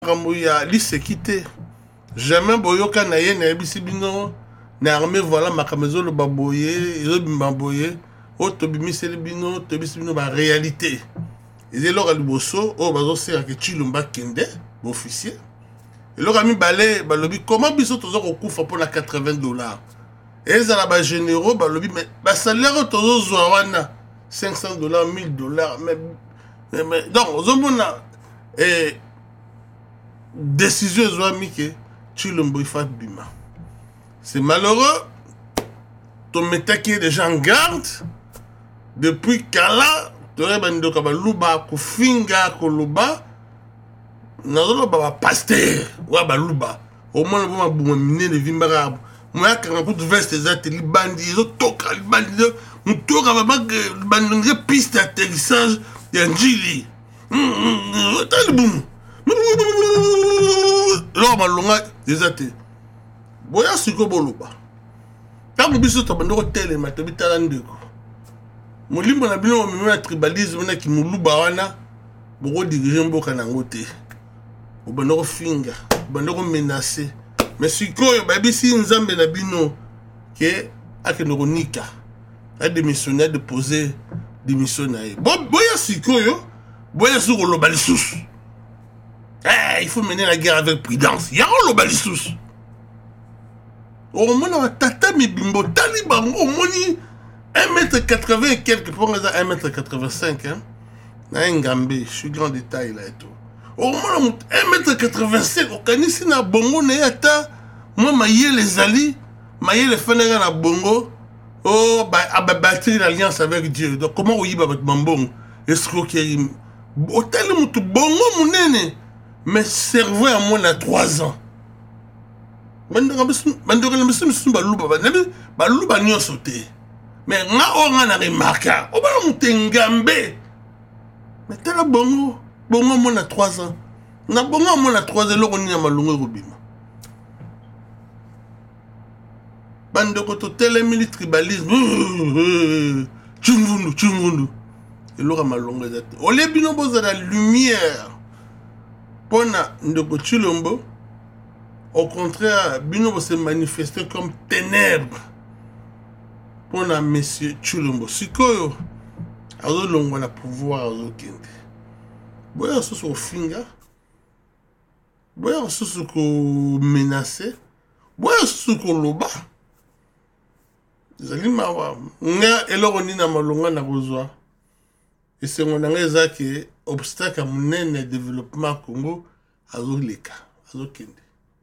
Kamouya lisekite jamais boyoka na ye na yebisi bino na armée voilà makamezo le baboye le bimbaboye o tobimiseli bino tobisi bino ba réalité ezelo liboso o bazo sera ke Chilumba kende officier eloko mi balé balobi comment biso tozo kokufa pour la $80 ezala ba généraux balobi mais ba salaire tozo zwa wana $500 $1000 mais donc ozomona décision ezwami ke Chilumba ifa bima. C'est malheureux. Ton métier déjà en garde. Depuis Kala, tu aurais bandi de Kabaluba, Kofinga, Koluba. Nazolo baba pasteur. Wa baluba. Au moins on va bouminer de Vimbara. Moi quand on peut veste des ateliers bandits, ils ont toka les bandits. On toka baba bandits piste d'atterrissage d'Anjili. T'as le boum. Là malonga des ateliers. Boya siko boluba. Tango biso to bandoko telema to bitala ndeko. Mulimbo na bino mo na tribalisme na ki muluba wana boko diriger mboka na ngote. O bandoko finga, bandoko menacer. Mais sikoyo ba bisi nzambe na bino ke akenoko nika. A démissionner de poser démission na ye. Boya sikoyo, boya siko loba lisusu. Il faut mener la guerre avec prudence. Ya loba lisusu. Au moins, tata mi bimbo tali bango au moins 1m80 et quelques pour 1m85 hein. Na ngambe, je suis grand détail là et tout. Au moins 1m85 okanisi na bongo na yata moi maye les ali, maye les fenega na bongo. Oh ba bâtir l'alliance avec Dieu. Donc comment on y va avec mambong? Escroquerie. Hôtel mutu bongo munene. Mais cerveau à moins à 3 ans. Bandora misu baluba nyonso te. Mais nga o na remarka, o ba mutengambe. Mais tala bongo mo na 3 ans. Na bongo mo na 3 ans loko ni malungu robima. Bandoko to tele tribalisme. Chungundu. Eloko malungu ezate. Ole bino boza la lumière. Pona ndoko Chilumba. Au contraire, Bino se manifester comme ténèbres pour la monsieur Chilumba. Sikoyo, azo longo na pouvoir azo kende. Boya soso au finga, boya soso ko menacer, boya soso ko loba. Zali mawa, nga eloko ni na malonga na kozwa. Et c'est mon angeza que obstacle à mon développement Congo azo leka, azo kende.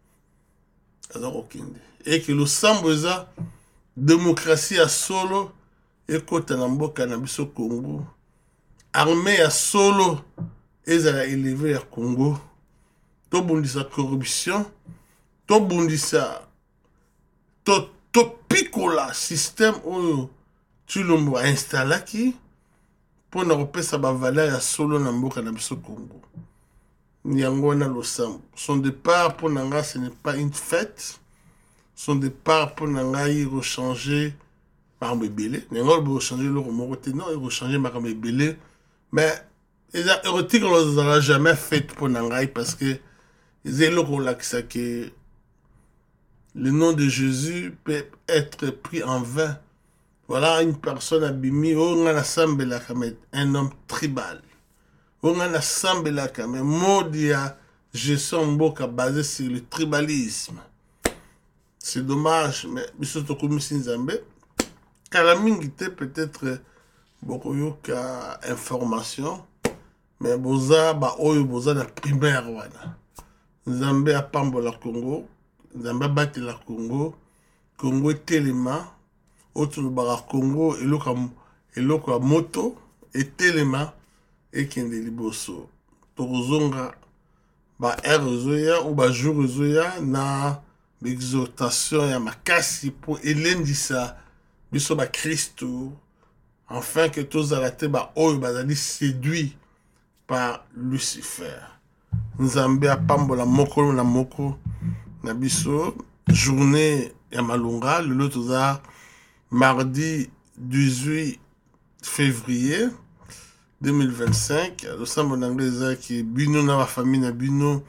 Et que le samboza démocratie à solo et kota na mboka na biso Congo armée à solo ezala élevé à Congo to bundisa corruption to bundisa to pikola système oyo Chilumba installaki pour na repesa ba valeur à solo na mboka na biso Congo. Nyangona Losambo. Son départ pour Nanga, ce n'est pas une fête. Son départ pour Nanga, il va changer par Mbébélé. Nanga, il va changer le remoroté. Non, il va changer par Mbébélé. Mais, les érotiques, on ne l'a jamais fait pour Nanga parce que les éloquents que le nom de Jésus peut être pris en vain. Voilà une personne abîmée. On a un homme tribal. On a assemblé la mais Modia gestion mboka basé sur le tribalisme. C'est dommage, mais biso comme Nzambe. Kalamingi peut-être beaucoup yoka information, mais boza ba oyo boza na primaire wana. Nzambe a pambola Congo, Nzambe a bâti la Congo, Congo telema, autre bara Congo eloko moto et telema. Et kende liboso tozonga ba erozoya ou ba jourzoya na l'exhortation ya makasi pour elendisa biso ba Christo afin que tous alate ba oyo bazali séduit par Lucifer. Nzambe apambola moko na moko na biso journée ya malunga le toza mardi 18 février 2025, le sambo d'anglais qui bino na ma famille na bino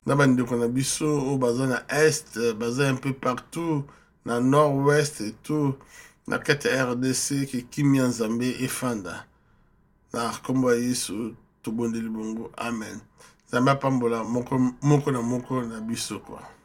na bandeko na biso oyo baza na est baza un peu partout na nord-ouest et tout na kati ya RDC ke kimia nzambe efanda na kombo ya Yesu tobondeli bongo amen. Nzambe apambola moko na biso kwa.